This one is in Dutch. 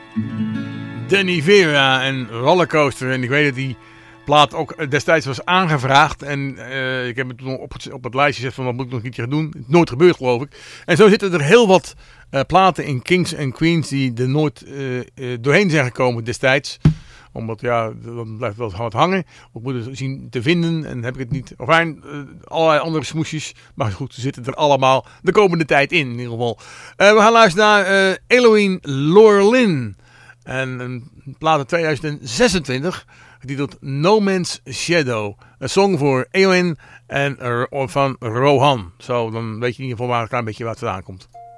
Danny Vera en Rollercoaster. En ik weet dat die plaat ook destijds was aangevraagd. En ik heb het toen op het lijstje gezet van wat moet ik nog een keer doen. Nooit gebeurd, geloof ik. En zo zitten er heel wat platen in Kings and Queens die er nooit doorheen zijn gekomen destijds. Omdat ja, dan blijft wel wat hangen. Ik moet het zien te vinden en heb ik het niet. Of allerlei andere smoesjes. Maar goed, ze zitten er allemaal de komende tijd in ieder geval. We gaan luisteren naar Elohim Lorlin. En een plaat uit 2026. Getiteld No Man's Shadow. Een song voor Eowyn en van Rohan. Zo, dan weet je in ieder geval waar het een klein beetje waar het vandaan komt.